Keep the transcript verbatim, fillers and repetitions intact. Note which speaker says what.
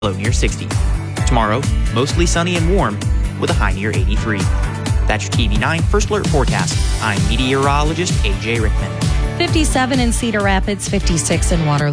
Speaker 1: low near sixty. Tomorrow, mostly sunny and warm with a high near eighty-three. That's your T V nine First Alert forecast. I'm meteorologist A J Rickman.
Speaker 2: fifty-seven in Cedar Rapids, fifty-six in Waterloo.